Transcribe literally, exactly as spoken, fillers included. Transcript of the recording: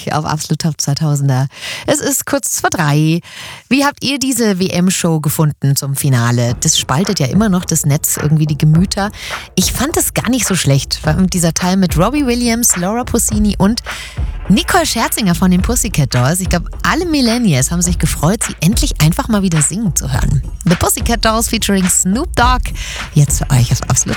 auf Absolut Top zweitausender. Es ist kurz vor drei. Wie habt ihr diese W M-Show gefunden zum Finale? Das spaltet ja immer noch das Netz, irgendwie die Gemüter. Ich fand es gar nicht so schlecht. Vor allem dieser Teil mit Robbie Williams, Laura Pausini und Nicole Scherzinger von den Pussycat Dolls. Ich glaube, alle Millennials haben sich gefreut, sie endlich einfach mal wieder singen zu hören. The Pussycat Dolls featuring Snoop Dogg. Jetzt für euch auf Absolut